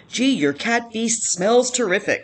Gee, your cat feast smells terrific.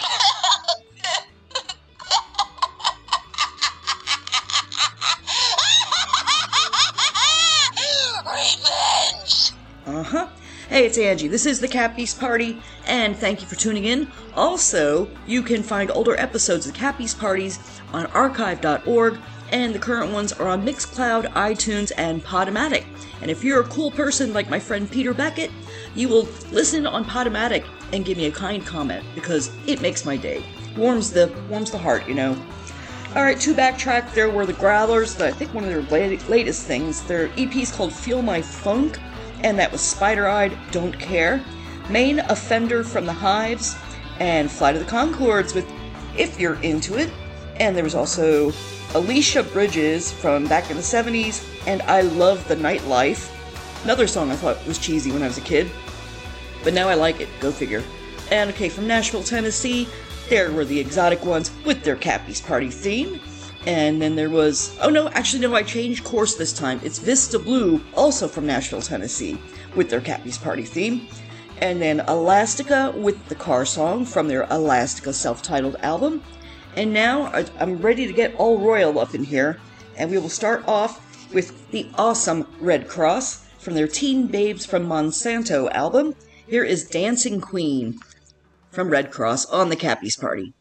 Revenge! Uh-huh. Hey, it's Angie. This is the Cat Beast Party, and thank you for tuning in. Also, you can find older episodes of the Cat Beast Parties on archive.org, and the current ones are on Mixcloud, iTunes, and Podomatic. And if you're a cool person like my friend Peter Beckett, you will listen on Podomatic and give me a kind comment, because it makes my day. Warms the heart, you know. Alright, to backtrack, there were the Growlers, I think one of their latest things. Their EP's called Feel My Funk, and that was Spider-Eyed, Don't Care. Main Offender from the Hives, and Flight of the Conchords with If You're Into It. And there was also Alicia Bridges from back in the 70s, and I Love the Nightlife. Another song I thought was cheesy when I was a kid, but now I like it, go figure. And okay, from Nashville, Tennessee, there were the Exotic Ones with their Cat Beast Party theme. And then there was, I changed course this time. It's Vista Blue, also from Nashville, Tennessee, with their Cat Beast Party theme. And then Elastica with the Car Song from their Elastica self-titled album. And now I'm ready to get all royal up in here, and we will start off with the awesome Red Cross from their Teen Babes from Monsanto album. Here is Dancing Queen from Red Cross on the Cat Beast Party.